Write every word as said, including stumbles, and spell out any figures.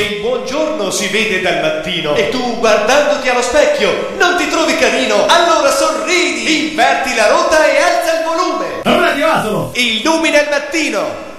Il buongiorno si vede dal mattino e tu, guardandoti allo specchio, non ti trovi carino? Allora sorridi, inverti la rotta e alza il volume. Radio Asolo illumina il mattino.